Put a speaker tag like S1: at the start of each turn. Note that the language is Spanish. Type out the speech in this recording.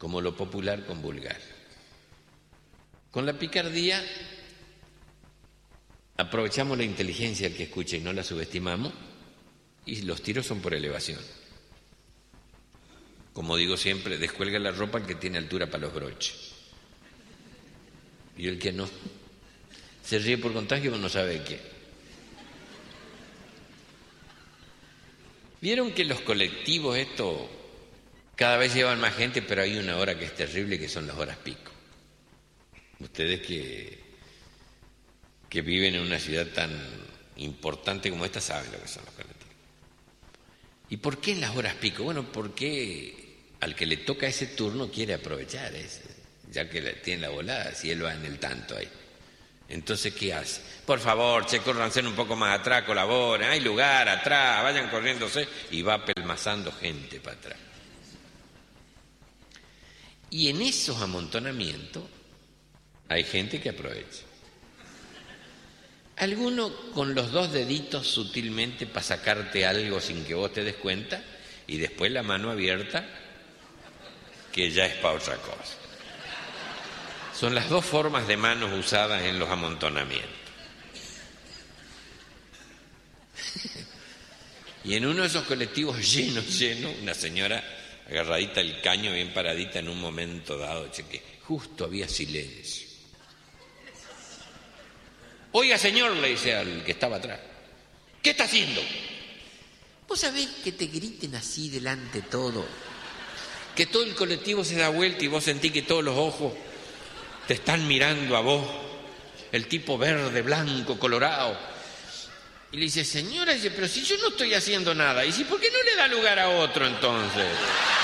S1: como lo popular con vulgar. Con la picardía aprovechamos la inteligencia del que escucha y no la subestimamos, y los tiros son por elevación. Como digo siempre, descuelga la ropa el que tiene altura para los broches. Y el que no, se ríe por contagio pero no sabe qué. Vieron que los colectivos cada vez llevan más gente, pero hay una hora que es terrible, que son las horas pico. Ustedes que viven en una ciudad tan importante como esta saben lo que son los colectivos. ¿Y por qué en las horas pico? Bueno, porque al que le toca ese turno quiere aprovechar ya que tiene la volada, si él va en el tanto ahí. Entonces, ¿qué hace? Por favor, córranse un poco más atrás, colaboren, hay lugar atrás, vayan corriéndose, y va pelmazando gente para atrás. Y en esos amontonamientos hay gente que aprovecha. Alguno con los dos deditos sutilmente para sacarte algo sin que vos te des cuenta, y después la mano abierta, que ya es para otra cosa. Son las dos formas de manos usadas en los amontonamientos. Y en uno de esos colectivos lleno, una señora agarradita el caño, bien paradita en un momento dado, que justo había silencio. Oiga, señor, le dice al que estaba atrás, ¿qué está haciendo? ¿Vos sabés que te griten así delante todo? Que todo el colectivo se da vuelta y vos sentís que todos los ojos te están mirando a vos, el tipo verde, blanco, colorado. Y le dice, señora, pero si yo no estoy haciendo nada. Y dice, ¿por qué no le da lugar a otro entonces?